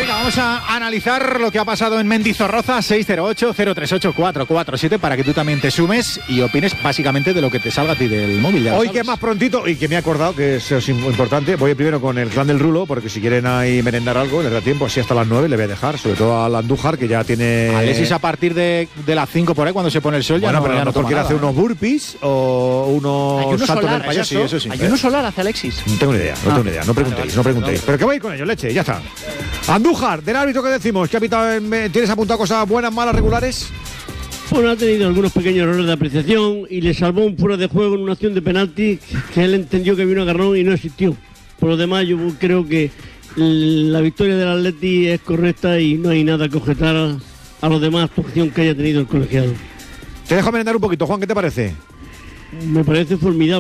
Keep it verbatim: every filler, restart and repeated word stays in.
Venga, vamos a analizar lo que ha pasado en Mendizorroza. Seis cero ocho, cero tres ocho, cuatro cuatro siete para que tú también te sumes y opines básicamente de lo que te salga a ti del móvil. Ya Hoy que es más prontito y que me he acordado que eso es importante, voy primero con el clan del Rulo, porque si quieren ahí merendar algo, les da tiempo, así hasta las nueve le voy a dejar, sobre todo al Andújar, que ya tiene... Alexis a partir de, de las cinco por ahí, cuando se pone el sol, ya bueno, no, pero ya a lo no mejor toma quiere nada, hacer ¿eh? unos burpees o unos Ayuno saltos solar, del payaso. Eso sí, eso sí. Ayuno solar hace Alexis. No tengo ni idea, no Ah. tengo ni idea, no preguntéis, Vale, no vale, preguntéis. vale. Pero que voy a ir con ellos, leche, ya está. Andújar, del árbitro, ¿qué decimos? ¿Qué ha pitado en- ¿Tienes apuntado cosas buenas, malas, regulares? Bueno, ha tenido algunos pequeños errores de apreciación y le salvó un fuera de juego en una acción de penalti que él entendió que vino agarrón y no existió. Por lo demás, yo creo que la victoria del Atleti es correcta y no hay nada que objetar a, a los demás actuación que haya tenido el colegiado. Te dejo merendar un poquito, Juan, ¿qué te parece? Me parece formidable.